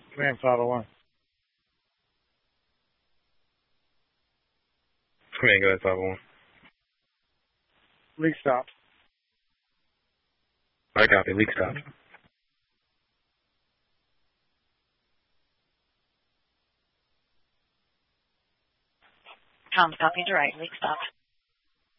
Command 501. Command, go ahead, 501. Leak stopped. I copy. Leak stopped. Comms copy direct. Leak stopped.